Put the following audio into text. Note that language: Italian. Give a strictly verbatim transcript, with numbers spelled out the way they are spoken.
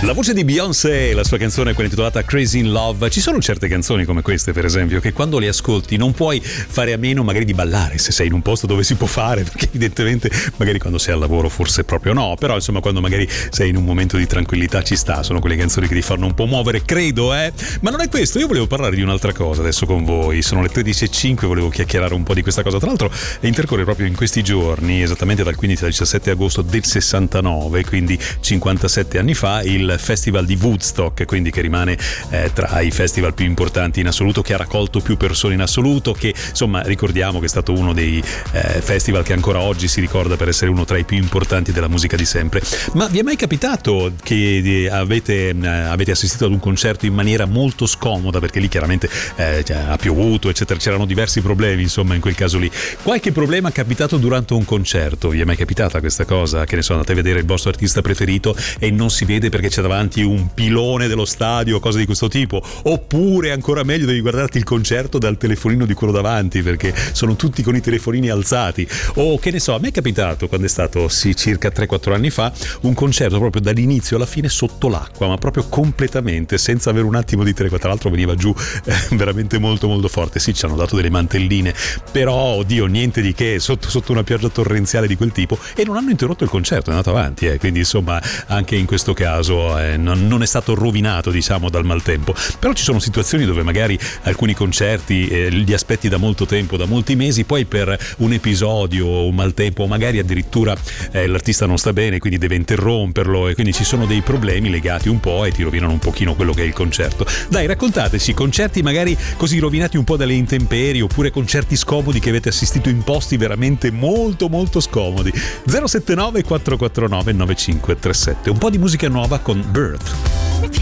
La voce di Beyoncé, la sua canzone quella intitolata Crazy in Love. Ci sono certe canzoni come queste, per esempio, che quando le ascolti non puoi fare a meno magari di ballare, se sei in un posto dove si può fare, perché evidentemente magari quando sei al lavoro forse proprio no, però insomma quando magari sei in un momento di tranquillità ci sta, sono quelle canzoni che ti fanno un po' muovere, credo, eh. Ma non è questo, io volevo parlare di un'altra cosa adesso con voi. Sono le tredici e cinque, volevo chiacchierare un po' di questa cosa. Tra l'altro intercorre proprio in questi giorni, esattamente dal quindici al diciassette agosto del sessantanove, quindi cinquantasette anni fa, il Festival di Woodstock, quindi che rimane eh, tra i festival più importanti in assoluto, che ha raccolto più persone in assoluto, che insomma ricordiamo che è stato uno dei eh, festival che ancora oggi si ricorda per essere uno tra i più importanti della musica di sempre. Ma vi è mai capitato che avete, eh, avete assistito ad un concerto in maniera molto scomoda, perché lì chiaramente eh, ha piovuto eccetera, c'erano diversi problemi, insomma in quel caso lì qualche problema è capitato durante un concerto? Vi è mai capitata questa cosa? Che ne so, andate a vedere il vostro artista preferito e non si vede perché c'è davanti un pilone dello stadio, cose di questo tipo, oppure ancora meglio devi guardarti il concerto dal telefonino di quello davanti perché sono tutti con i telefonini alzati, o che ne so, a me è capitato quando è stato sì circa tre quattro anni fa un concerto proprio dall'inizio alla fine sotto l'acqua, ma proprio completamente senza avere un attimo di tregua. Tra l'altro veniva giù eh, veramente molto molto forte. Sì, ci hanno dato delle mantelline, però oddio, niente di che, sotto, sotto una pioggia torrenziale di quel tipo, e non hanno interrotto il concerto, è andato avanti, eh. Quindi insomma anche in questo caso eh, non, non è stato rovinato, diciamo, dal maltempo. Però ci sono situazioni dove magari alcuni concerti eh, li aspetti da molto tempo, da molti mesi, poi per un episodio o un maltempo, o magari addirittura eh, l'artista non sta bene, quindi deve interromperlo, e quindi ci sono dei problemi legati un po' e ti rovinano un pochino quello che è il concerto. Dai, raccontateci concerti magari così rovinati un po' dalle intemperie, oppure concerti scomodi che avete assistito in posti veramente molto molto scomodi. zero sette nove quattro quattro nove nove cinque tre sette. Un po' di musica nuova con Birth.